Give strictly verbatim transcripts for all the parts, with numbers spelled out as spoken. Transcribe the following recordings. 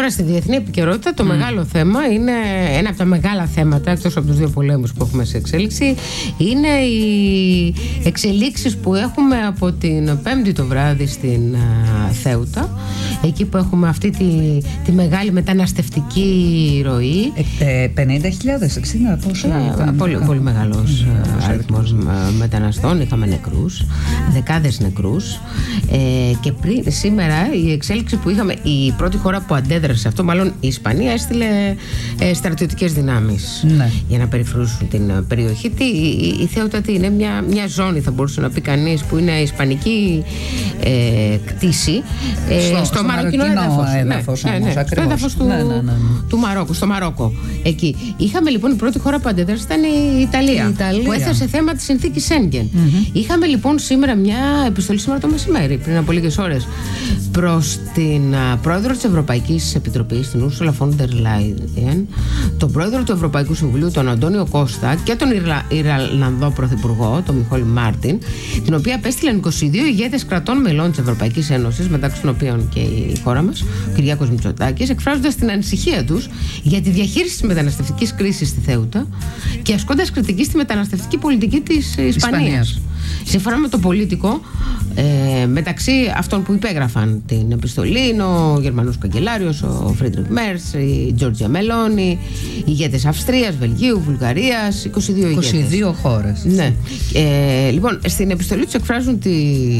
Τώρα στη διεθνή επικαιρότητα το mm. μεγάλο θέμα είναι, ένα από τα μεγάλα θέματα, εκτός από τους δύο πολέμους που έχουμε σε εξέλιξη, είναι οι εξελίξεις που έχουμε από την Πέμπτη το βράδυ στην uh, Θέουτα, εκεί που έχουμε αυτή τη, τη μεγάλη μεταναστευτική ροή. Ε, πενήντα χιλιάδες, εξήντα πόσο ε, ήταν. Πολύ, πολύ μεγάλος mm. αριθμός μεταναστών, είχαμε νεκρούς, δεκάδες νεκρούς, ε, και πριν, σήμερα η εξέλιξη που είχαμε, η πρώτη χώρα που αντέδρασε αυτό, μάλλον η Ισπανία, έστειλε ε, στρατιωτικές δυνάμεις ναι. για να περιφρούσουν την περιοχή. Τι, η, η Θέουτα τι είναι, μια, μια ζώνη θα μπορούσε να πει κανείς, που είναι ισπανική ε, κτήση ε, στο, στο μαροκινό έδαφος, έδαφος, ναι, ναι, ναι, στο έδαφος του, ναι, ναι, ναι, ναι. του Μαρόκου, στο Μαρόκο εκεί. Είχαμε λοιπόν, η πρώτη χώρα που αντέδρασε ήταν η Ιταλία, η Ιταλία. που έθεσε θέμα τη συνθήκη Σέγγεν. Mm-hmm. Είχαμε λοιπόν σήμερα μια επιστολή, σήμερα το μεσημέρι, πριν από λίγες ώρες, προς την uh, πρόεδρο της Ευρωπαϊκής Επιτροπής, την Ursula von der Leyen, τον πρόεδρο του Ευρωπαϊκού Συμβουλίου, τον Αντώνιο Κώστα, και τον Ιρλα... Ιρλανδό πρωθυπουργό, τον Μιχαήλ Μάρτιν, την οποία απέστειλαν είκοσι δύο ηγέτες κρατών μελών της Ευρωπαϊκής Ένωσης, μεταξύ των οποίων και η χώρα μας, ο Κυριάκος Μητσοτάκης, εκφράζοντας την ανησυχία τους για τη διαχείριση της μεταναστευτικής κρίσης στη Θέουτα και ασκώντας κριτική στη μεταναστευτική πολιτική της Ισπανίας. Ισπανίας. Σύμφωνα με το Πολίτικο, ε, μεταξύ αυτών που υπέγραφαν την επιστολή είναι ο Γερμανός Καγκελάριος, ο Φρίντρικ Μέρς, η Τζόρτζια Μελόνι, οι ηγέτες Αυστρίας, Βελγίου, Βουλγαρίας, είκοσι δύο ηγέτες. είκοσι δύο χώρες. Ναι. Ε, λοιπόν, στην επιστολή τους εκφράζουν τη,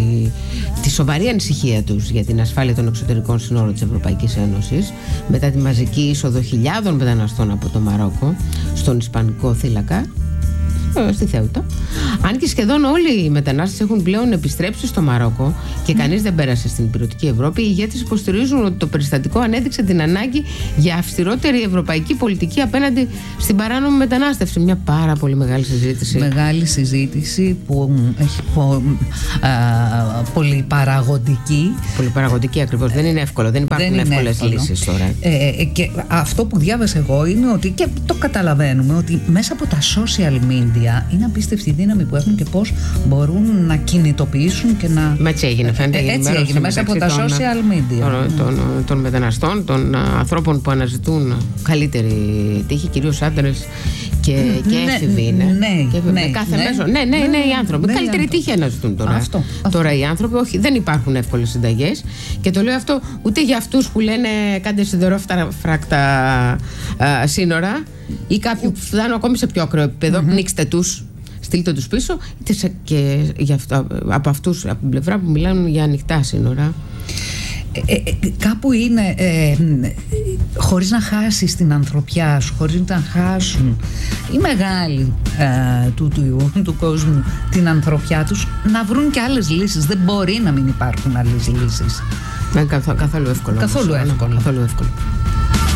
τη σοβαρή ανησυχία τους για την ασφάλεια των εξωτερικών συνόρων της Ευρωπαϊκής Ένωσης μετά τη μαζική είσοδο χιλιάδων μεταναστών από το Μαρόκο στον Ισπανικό θύλακα, στη Θέουτα. Αν και σχεδόν όλοι οι μετανάστες έχουν πλέον επιστρέψει στο Μαρόκο και κανείς δεν πέρασε στην υπηρετική Ευρώπη, οι ηγέτες υποστηρίζουν ότι το περιστατικό ανέδειξε την ανάγκη για αυστηρότερη ευρωπαϊκή πολιτική απέναντι στην παράνομη μετανάστευση. Μια πάρα πολύ μεγάλη συζήτηση. Μεγάλη συζήτηση που έχει πο, α, πολύ παραγωγική. Πολύ παραγωγική ακριβώς. Δεν είναι εύκολο. Δεν υπάρχουν εύκολες λύσεις τώρα. Ε, και αυτό που διάβασα εγώ είναι ότι, και το καταλαβαίνουμε, ότι μέσα από τα social media είναι απίστευτη η δύναμη που έχουν και πώς μπορούν να κινητοποιήσουν και να. Μα έτσι έγινε, φαίνεται. Ε, έτσι έγινε μέσα από τα social media. Των, των, των μεταναστών, των ανθρώπων που αναζητούν καλύτερη τύχη, κυρίως άντρες και, και ναι, έφηβοι είναι. Ναι, και ναι, κάθε ναι, μέσο. Ναι, ναι, ναι, ναι, οι άνθρωποι. Ναι, καλύτερη τύχη αναζητούν τώρα. Αυτό, τώρα αυτό. οι άνθρωποι, όχι, δεν υπάρχουν εύκολες συνταγές. Και το λέω αυτό ούτε για αυτούς που λένε κάντε σιδερόφρακτα σύνορα, ή κάποιοι που φτάνουν ακόμη σε πιο ακραίο επίπεδο, mm-hmm. πνίξτε τους, στείλτε τους πίσω, είτε σε, και για αυτό, από αυτούς, από την πλευρά που μιλάνε για ανοιχτά σύνορα. Ε, ε, κάπου είναι ε, χωρίς να χάσεις την ανθρωπιά σου, χωρίς να χάσουν οι μεγάλοι ε, του, του, του κόσμου την ανθρωπιά τους, να βρουν και άλλες λύσεις. Δεν μπορεί να μην υπάρχουν άλλες λύσεις. Δεν καθόλου εύκολο. Καθόλου εύκολο. Καθόλου εύκολο.